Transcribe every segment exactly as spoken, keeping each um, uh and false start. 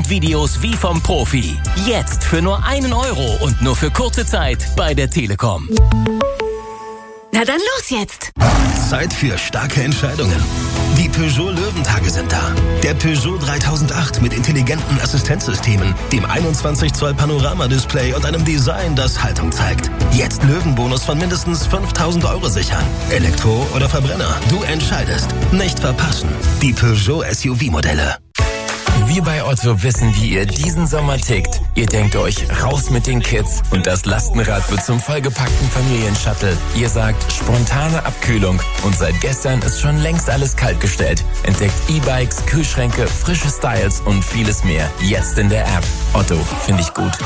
und Videos wie vom Profi. Jetzt für nur einen Euro und nur für kurze Zeit bei der Telekom. Na dann los jetzt! Zeit für starke Entscheidungen. Die Peugeot Löwentage sind da. Der Peugeot dreitausendacht mit intelligenten Assistenzsystemen, dem einundzwanzig Zoll Panoramadisplay und einem Design, das Haltung zeigt. Jetzt Löwenbonus von mindestens fünftausend Euro sichern. Elektro oder Verbrenner, du entscheidest. Nicht verpassen. Die Peugeot S U V-Modelle. Wir bei Otto wissen, wie ihr diesen Sommer tickt. Ihr denkt euch, raus mit den Kids und das Lastenrad wird zum vollgepackten Familienshuttle. Ihr sagt, spontane Abkühlung und seit gestern ist schon längst alles kaltgestellt. Entdeckt E-Bikes, Kühlschränke, frische Styles und vieles mehr. Jetzt in der App. Otto, finde ich gut.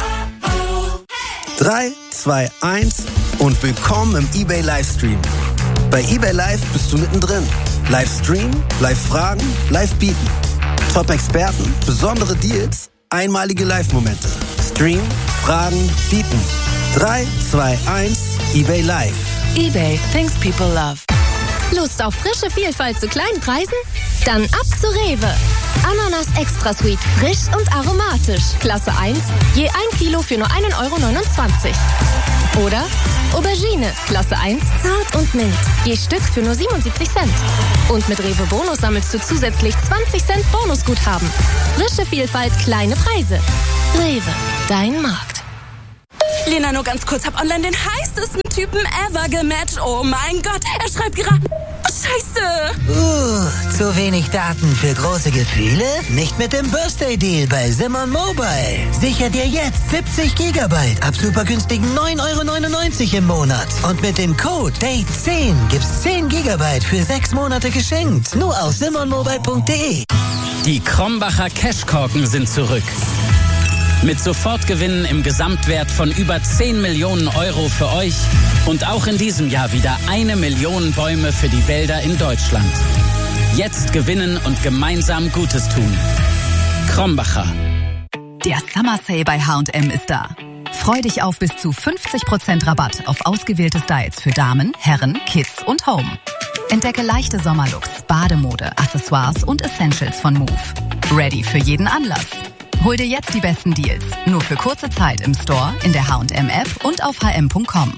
drei, zwei, eins und willkommen im eBay Livestream. Bei eBay Live bist du mittendrin. Livestream, Live-Fragen, Live-Bieten. Top-Experten, besondere Deals, einmalige Live-Momente. Stream, Fragen, Bieten. drei, zwei, eins, eBay Live. eBay, things people love. Lust auf frische Vielfalt zu kleinen Preisen? Dann ab zu Rewe. Ananas Extra Sweet, frisch und aromatisch. Klasse eins, je ein Kilo für nur einen Euro neunundzwanzig. Oder Aubergine, Klasse eins, zart und mild. Je Stück für nur siebenundsiebzig Cent. Und mit Rewe Bonus sammelst du zusätzlich zwanzig Cent Bonusguthaben. Frische Vielfalt, kleine Preise. Rewe, dein Markt. Lena, nur ganz kurz, hab online den heißesten Typen ever gematcht. Oh mein Gott, er schreibt gerade... Scheiße! Uh, zu wenig Daten für große Gefühle? Nicht mit dem Birthday-Deal bei Simon Mobile. Sicher dir jetzt siebzig Gigabyte ab super günstigen neun Euro neunundneunzig im Monat. Und mit dem Code Date zehn gibt's zehn Gigabyte für sechs Monate geschenkt. Nur auf simon mobile punkt de. Die Krombacher Cashkorken sind zurück. Mit Sofortgewinnen im Gesamtwert von über zehn Millionen Euro für euch und auch in diesem Jahr wieder eine Million Bäume für die Wälder in Deutschland. Jetzt gewinnen und gemeinsam Gutes tun. Krombacher. Der Summer Sale bei H und M ist da. Freu dich auf bis zu fünfzig Prozent Rabatt auf ausgewählte Styles für Damen, Herren, Kids und Home. Entdecke leichte Sommerlooks, Bademode, Accessoires und Essentials von Move. Ready für jeden Anlass. Hol dir jetzt die besten Deals. Nur für kurze Zeit im Store, in der H und M App und auf h m punkt com.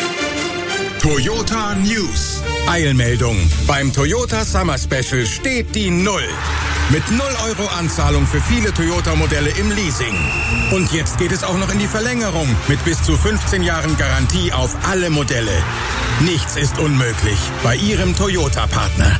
Toyota News. Eilmeldung. Beim Toyota Summer Special steht die Null. Mit null Euro Anzahlung für viele Toyota-Modelle im Leasing. Und jetzt geht es auch noch in die Verlängerung mit bis zu fünfzehn Jahren Garantie auf alle Modelle. Nichts ist unmöglich bei Ihrem Toyota-Partner.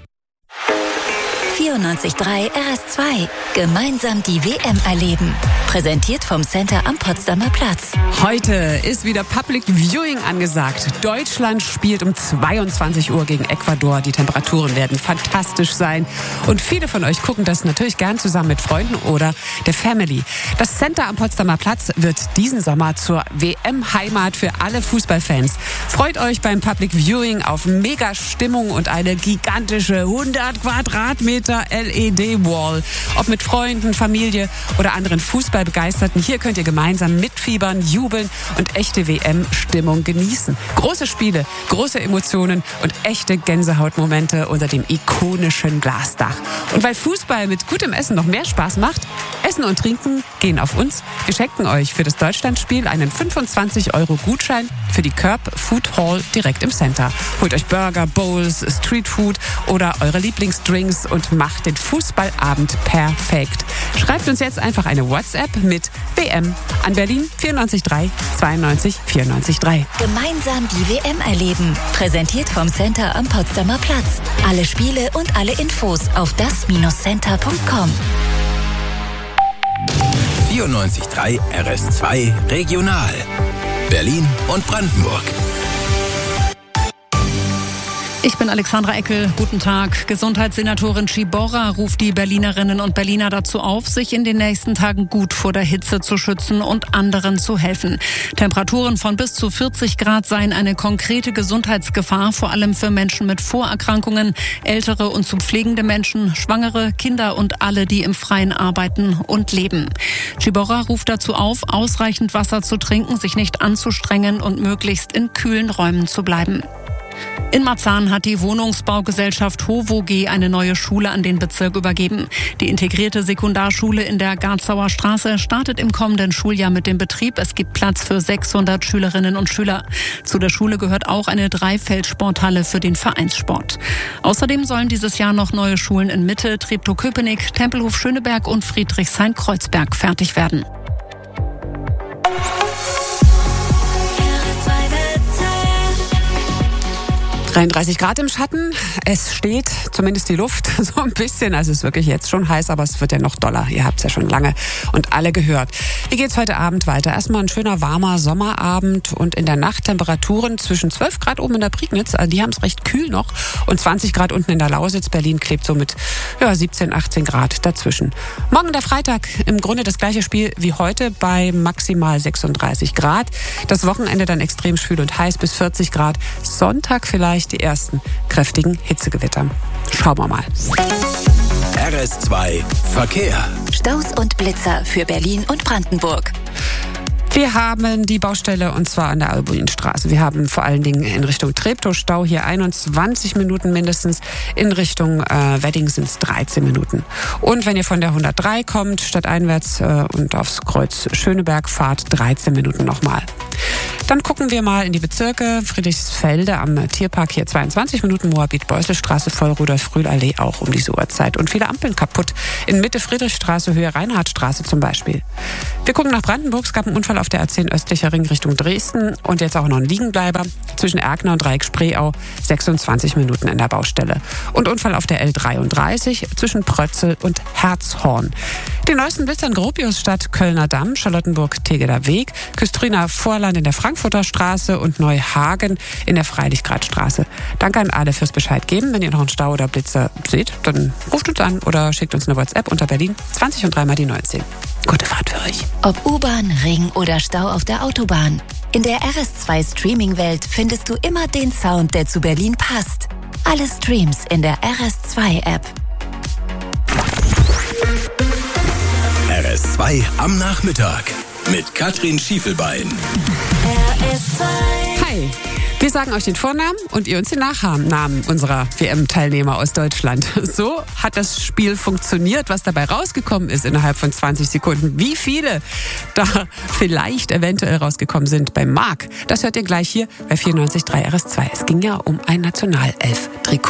vierundneunzig Komma drei R S zwei. Gemeinsam die W M erleben. Präsentiert vom Center am Potsdamer Platz. Heute ist wieder Public Viewing angesagt. Deutschland spielt um zweiundzwanzig Uhr gegen Ecuador. Die Temperaturen werden fantastisch sein. Und viele von euch gucken das natürlich gern zusammen mit Freunden oder der Family. Das Center am Potsdamer Platz wird diesen Sommer zur W M-Heimat für alle Fußballfans. Freut euch beim Public Viewing auf Mega-Stimmung und eine gigantische hundert Quadratmeter L E D-Wall. Ob mit Freunden, Familie oder anderen Fußballbegeisterten, hier könnt ihr gemeinsam mitfiebern, jubeln und echte W M-Stimmung genießen. Große Spiele, große Emotionen und echte Gänsehautmomente unter dem ikonischen Glasdach. Und weil Fußball mit gutem Essen noch mehr Spaß macht, Essen und Trinken gehen auf uns. Wir schenken euch für das Deutschlandspiel einen fünfundzwanzig Euro Gutschein für die Curb Food Hall direkt im Center. Holt euch Burger, Bowls, Streetfood oder eure Lieblingsdrinks und macht den Fußballabend perfekt. Schreibt uns jetzt einfach eine WhatsApp mit W M an Berlin vierundneunzig drei zweiundneunzig vierundneunzig drei. Gemeinsam die W M erleben. Präsentiert vom Center am Potsdamer Platz. Alle Spiele und alle Infos auf das Center punkt com. vierundneunzig Komma drei R S zwei Regional. Berlin und Brandenburg. Ich bin Alexandra Eckel. Guten Tag. Gesundheitssenatorin Ciborra ruft die Berlinerinnen und Berliner dazu auf, sich in den nächsten Tagen gut vor der Hitze zu schützen und anderen zu helfen. Temperaturen von bis zu vierzig Grad seien eine konkrete Gesundheitsgefahr, vor allem für Menschen mit Vorerkrankungen, ältere und zu pflegende Menschen, Schwangere, Kinder und alle, die im Freien arbeiten und leben. Ciborra ruft dazu auf, ausreichend Wasser zu trinken, sich nicht anzustrengen und möglichst in kühlen Räumen zu bleiben. In Marzahn hat die Wohnungsbaugesellschaft HOVOG eine neue Schule an den Bezirk übergeben. Die integrierte Sekundarschule in der Garzauer Straße startet im kommenden Schuljahr mit dem Betrieb. Es gibt Platz für sechshundert Schülerinnen und Schüler. Zu der Schule gehört auch eine Dreifeldsporthalle für den Vereinssport. Außerdem sollen dieses Jahr noch neue Schulen in Mitte, Treptow-Köpenick, Tempelhof-Schöneberg und Friedrichshain-Kreuzberg fertig werden. dreiunddreißig Grad im Schatten. Es steht zumindest die Luft so ein bisschen. Also es ist wirklich jetzt schon heiß, aber es wird ja noch doller. Ihr habt es ja schon lange und alle gehört. Wie geht's heute Abend weiter? Erstmal ein schöner, warmer Sommerabend und in der Nacht Temperaturen zwischen zwölf Grad oben in der Prignitz. Also die haben es recht kühl noch. Und zwanzig Grad unten in der Lausitz. Berlin klebt so mit ja, siebzehn, achtzehn Grad dazwischen. Morgen der Freitag. Im Grunde das gleiche Spiel wie heute bei maximal sechsunddreißig Grad. Das Wochenende dann extrem schwül und heiß bis vierzig Grad. Sonntag vielleicht die ersten kräftigen Hitzegewitter. Schauen wir mal. R S zwei Verkehr. Staus und Blitzer für Berlin und Brandenburg. Wir haben die Baustelle und zwar an der Albuinstraße. Wir haben vor allen Dingen in Richtung Treptow Stau hier einundzwanzig Minuten mindestens. In Richtung äh, Wedding sind es dreizehn Minuten. Und wenn ihr von der hundertdrei kommt, stadteinwärts äh, und aufs Kreuz Schöneberg fahrt, dreizehn Minuten nochmal. Dann gucken wir mal in die Bezirke. Friedrichsfelde am Tierpark hier zweiundzwanzig Minuten. Moabit-Beuselstraße voll, Rudolf-Frühl-Allee auch um diese Uhrzeit. Und viele Ampeln kaputt. In Mitte Friedrichstraße, Höhe Reinhardtstraße zum Beispiel. Wir gucken nach Brandenburg. Es gab einen Unfall auf der A zehn östlicher Ring Richtung Dresden. Und jetzt auch noch ein Liegenbleiber zwischen Erkner und Dreieck-Spreeau. sechsundzwanzig Minuten in der Baustelle. Und Unfall auf der L dreiunddreißig zwischen Prötzel und Herzhorn. Die neuesten Blitzer in Gropiusstadt, Kölner Damm, Charlottenburg-Tegeler Weg, Küstriner Vorland in der Frankfurter Straße und Neuhagen in der Freilichgradstraße. Danke an alle fürs Bescheid geben. Wenn ihr noch einen Stau oder Blitzer seht, dann ruft uns an oder schickt uns eine WhatsApp unter Berlin zwanzig und dreimal die neunzehn. Gute Fahrt für euch. Ob U-Bahn, Ring oder Stau auf der Autobahn. In der R S zwei Streaming-Welt findest du immer den Sound, der zu Berlin passt. Alle Streams in der R S zwei App. R S zwei am Nachmittag mit Katrin Schiefelbein. R S zwei. Hi. Wir sagen euch den Vornamen und ihr uns den Nachnamen unserer W M-Teilnehmer aus Deutschland. So hat das Spiel funktioniert, was dabei rausgekommen ist innerhalb von zwanzig Sekunden. Wie viele da vielleicht eventuell rausgekommen sind bei Marc, das hört ihr gleich hier bei vierundneunzig Komma drei R S zwei. Es ging ja um ein Nationalelf-Trikot.